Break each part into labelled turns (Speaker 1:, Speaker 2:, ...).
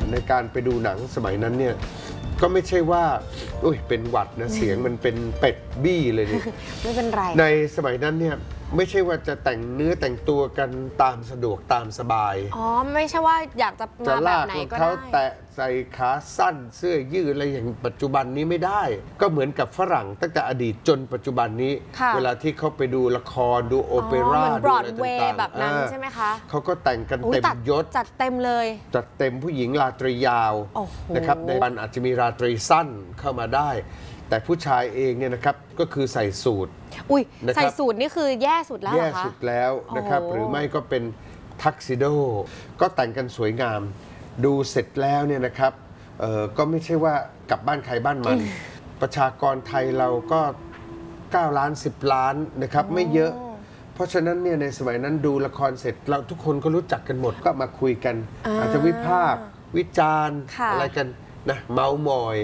Speaker 1: ในการไปดูหนังสมัยนั้นเนี่ยก็ไม่ใช่ว่าอุ้ยเป็นหวัดนะเสียงมันเป็นเป็ดบี้เลยนี่
Speaker 2: ไม่เป็นไร
Speaker 1: ในสมัยนั้นเนี่ยไม่ใช่ว่าจะแต่งเนื้อแต่งตัวกันตามสะดวกตามสบาย
Speaker 2: ไม่ใช่ว่าอยากจะมาแบบไหนก็ได้
Speaker 1: เขาแตะใส่ขาสั้นเสื้อยืดอะไรอย่างปัจจุบันนี้ไม่ได้ก็เหมือนกับฝรั่งตั้งแต่อดีตจนปัจจุบันนี้เวลาที่เขาไปดูละครดูโอเปร่า
Speaker 2: ดูอะไรต่างๆแบบนั้นใช่ไหมคะ
Speaker 1: เขาก็แต่งกันเต็มยศ
Speaker 2: จัดเต็มเลย
Speaker 1: จัดเต็มผู้หญิงราตรียาวนะครับในวันอาจจะมีราตรีสั้นเข้ามาได้แต่ผู้ชายเองเนี่ยนะครับก็คือใส่สูท
Speaker 2: ใส่สูทนี่คือแย่สุดแล้วเหรอคะ
Speaker 1: แย่สุดแล้วนะครับหรือไม่ก็เป็นทักซิโดก็แต่งกันสวยงามดูเสร็จแล้วเนี่ยนะครับก็ไม่ใช่ว่ากลับบ้านใครบ้านมันประชากรไทยเราก็9 ล้าน10 ล้านนะครับไม่เยอะเพราะฉะนั้นเนี่ยในสมัยนั้นดูละครเสร็จเราทุกคนก็รู้จักกันหมดก็มาคุยกันอาจจะวิพากษ์วิจารณ์อะไรกันนะเมาส์มอย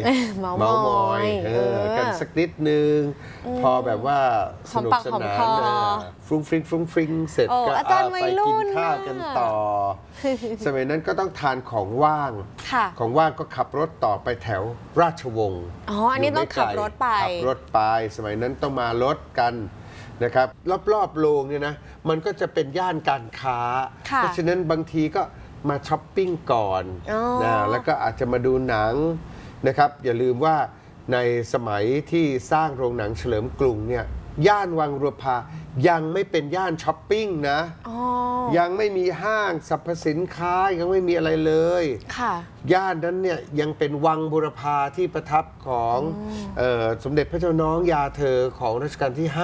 Speaker 1: กันสักนิดนึงพอแบบว่าสนุกสนานฟรุ้งฟริ้งเสร็จก็ไปกินข้าวกันต่อสมัยนั้นก็ต้องทานของว่างก็ขับรถต่อไปแถวราชวงศ์
Speaker 2: อันนี้ต้องขับรถ
Speaker 1: ไปสมัยนั้นต้องมารถกันนะครับรอบโรงเนี่ยนะมันก็จะเป็นย่านการค้าเพราะฉะนั้นบางทีก็มาช้อปปิ้งก่อนนะแล้วก็อาจจะมาดูหนังนะครับอย่าลืมว่าในสมัยที่สร้างโรงหนังเฉลิมกรุงเนี่ยย่านวังบุรพายังไม่เป็นย่านช้อปปิ้งนะยังไม่มีห้างสรรพสินค้ายังไม่มีอะไรเลยย่านนั้นเนี่ยยังเป็นวังบุรพาที่ประทับของสมเด็จพระเจ้าน้องยาเธอของรัชกาลที่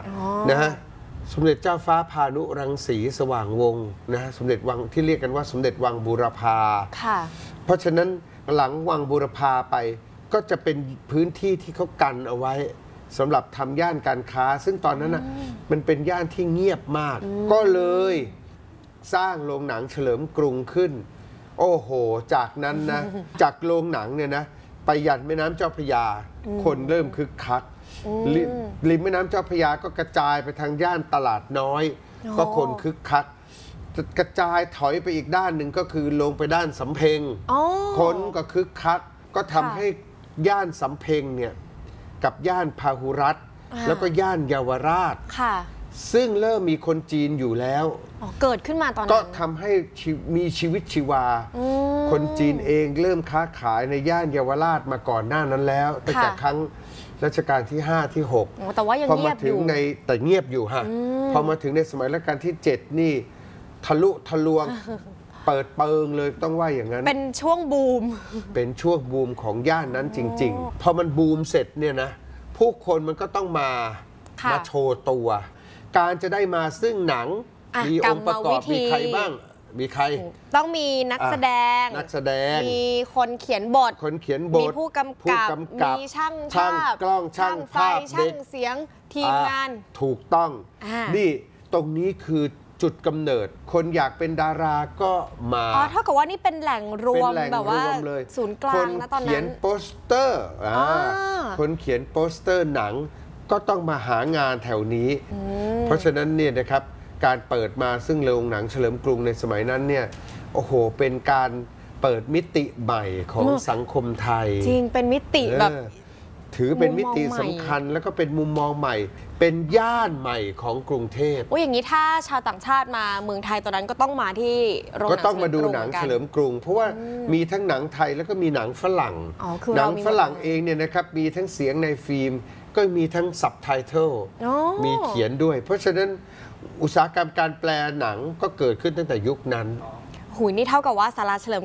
Speaker 1: 5นะฮะสมเด็จเจ้าฟ้าพานุรังสีสว่างวงศ์นะสมเด็จวังที่เรียกกันว่าสมเด็จวังบูรพาเพราะฉะนั้นหลังวังบูรพาไปก็จะเป็นพื้นที่ที่เขากันเอาไว้สำหรับทำย่านการค้าซึ่งตอนนั้นนะมันเป็นย่านที่เงียบมากก็เลยสร้างโรงหนังเฉลิมกรุงขึ้นโอ้โหจากนั้นนะจากโรงหนังเนี่ยนะไปยันแม่น้ำเจ้าพระยาคนเริ่มคึกคักริมแม่น้ำเจ้าพระยาก็กระจายไปทางย่านตลาดน้อยก็คนคึกคักกระจายถอยไปอีกด้านหนึ่งก็คือลงไปด้านสำเพ็งคนก็คึกคักก็ทำให้ย่านสำเพ็งเนี่ยกับย่านพาหุรัตน์แล้วก็ย่านเยาวราชซึ่งเริ่มมีคนจีนอยู่แล้ว
Speaker 2: เกิดขึ้นมาตอนนั้น
Speaker 1: ก็ทำให้มีชีวิตชีวาคนจีนเองเริ่มค้าขายในย่านเยาวราชมาก่อนหน้านั้นแล้วตั้งแต่ครั้งรัชกาลที่5ที่6
Speaker 2: แต่ว่ายังเงียบอยู่
Speaker 1: แต่เงียบอยู่ฮะพอมาถึงในสมัยรัชกาลที่7นี่ทะลุทะลวงเปิดเปิงเลยต้องว่าอย่างนั้น
Speaker 2: เป็นช่วงบูม
Speaker 1: ของย่านนั้นจริงๆพอมันบูมเสร็จเนี่ยนะผู้คนมันก็ต้องมาโชว์ตัวการจะได้มาซึ่งหนังมีองค์ประกอบมีใครบ้างมีใคร
Speaker 2: ต้องมีนักแสดงมีคนเขียนบทมีผู้กำกับมีช่างภาพ
Speaker 1: กล้องช่างไฟ
Speaker 2: ช่างเสียงทีมงาน
Speaker 1: ถูกต้องนี่ตรงนี้คือจุดกำเนิดคนอยากเป็นดาราก็มา
Speaker 2: เท่ากับว่านี่เป็นแหล่งรวมแบบว่าศูนย์กลางนะตอนนั้นคน
Speaker 1: เขียนโปสเตอร์คนเขียนโปสเตอร์หนังก็ต้องมาหางานแถวนี้เพราะฉะนั้นเนี่ยนะครับการเปิดมาซึ่งโรงหนังเฉลิมกรุงในสมัยนั้นเนี่ยโอ้โหเป็นการเปิดมิติใหม่ของสังคมไทย
Speaker 2: จริงเป็นมิติแบบ
Speaker 1: ถือเป็นมิติสำคัญแล้วก็เป็นมุมมองใหม่เป็นย่านใหม่ของกรุงเทพ
Speaker 2: อย่างนี้ถ้าชาวต่างชาติมาเมืองไทยตอนนั้นก็ต้องมาที่โรงหนัง
Speaker 1: ก็ต้องมาดูหนังเฉลิมกรุงเพราะว่ามีทั้งหนังไทยแล้วก็มีหนังฝรั่งหนังฝรั่งเองเนี่ยนะครับมีทั้งเสียงในฟิล์มก็มีทั้งซับไตเติลมีเขียนด้วยเพราะฉะนั้นอุตสาหกรรมการแปลหนังก็เกิดขึ้นตั้งแต่ยุคนั้น
Speaker 2: นี่เท่ากับว่าศาลาเฉลิม